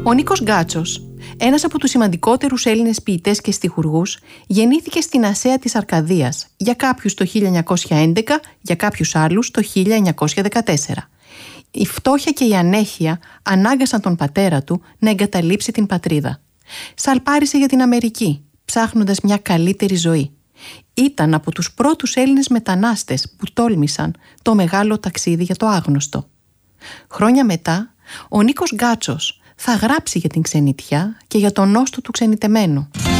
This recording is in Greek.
Ο Νίκος Γκάτσος, ένας από τους σημαντικότερους Έλληνες ποιητές και στιχουργούς, γεννήθηκε στην Ασσέα της Αρκαδίας, για κάποιους το 1911, για κάποιους άλλους το 1914. Η φτώχεια και η ανέχεια ανάγκασαν τον πατέρα του να εγκαταλείψει την πατρίδα. Σαλπάρισε για την Αμερική, ψάχνοντας μια καλύτερη ζωή. Ήταν από τους πρώτους Έλληνες μετανάστες που τόλμησαν το μεγάλο ταξίδι για το άγνωστο. Χρόνια μετά, ο Νίκος Γκάτσος θα γράψει για την ξενιτιά και για τον νόστο του ξενιτεμένου.